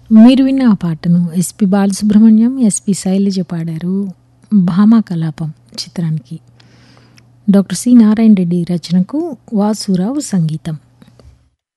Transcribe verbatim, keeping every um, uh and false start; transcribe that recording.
మీరు విన్న ఆ పాటను ఎస్పి బాలసుబ్రహ్మణ్యం, ఎస్పి శైలజ పాడారు. భామా కలాపం చిత్రానికి. డాక్టర్ సి నారాయణ రెడ్డి రచనకు వాసురావు సంగీతం.